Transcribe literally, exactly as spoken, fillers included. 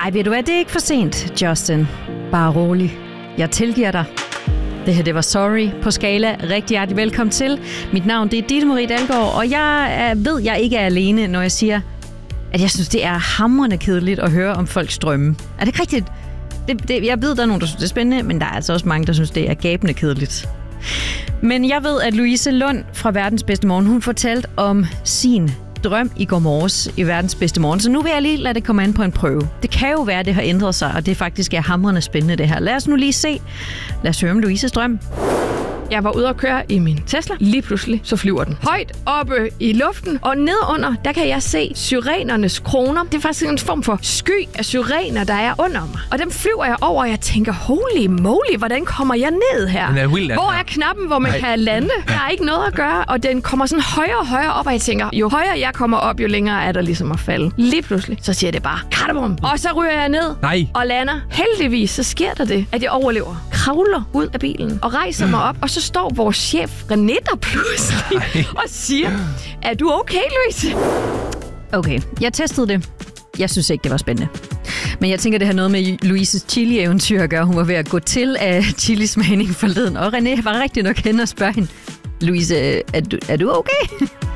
Ej, ved du hvad, det er ikke for sent, Justin. Bare rolig. Jeg tilgiver dig. Det her, det var Sorry på Skala. Rigtig hjertelig velkommen til. Mit navn, det er Ditte Marie Dalgaard, og jeg er, ved, jeg ikke er alene, når jeg siger, at jeg synes, det er hamrende kedeligt at høre om folks drømme. Er det ikke rigtigt? Det, det, jeg ved, der er nogen, der synes, det er spændende, men der er altså også mange, der synes, det er gabende kedeligt. Men jeg ved, at Louise Lund fra Verdens Bedste Morgen, hun fortalte om sin drøm i går morges i Verdens Bedste Morgen. Så nu vil jeg lige lade det komme an på en prøve. Det kan jo være, at det har ændret sig, og det faktisk er hamrende spændende det her. Lad os nu lige se. Lad os høre om Louises drøm. Jeg var ude at køre i min Tesla. Lige pludselig, så flyver den højt oppe i luften. Og nedenunder, der kan jeg se syrenernes kroner. Det er faktisk en form for sky af syrener, der er under mig. Og dem flyver jeg over, og jeg tænker, holy moly, hvordan kommer jeg ned her? Er vild, hvor er knappen, hvor man Nej. kan lande? Der er ikke noget at gøre, og den kommer sådan højere og højere op, og jeg tænker, jo højere jeg kommer op, jo længere er der ligesom at falde. Lige pludselig, så siger det bare, katabum! Og så ryger jeg ned Nej. og lander. Heldigvis, så sker der det, at jeg overlever. Kravler ud af bilen og rejser mig op, og så står vores chef René der pludselig Nej. og siger, er du okay, Louise? Okay, jeg testede det. Jeg synes ikke, det var spændende. Men jeg tænker, det har noget med Louises chili-eventyr at gøre. Hun var ved at gå til af chilismagning forleden, og René var rigtig nok hen og spørge hende, Louise, er du, er du okay?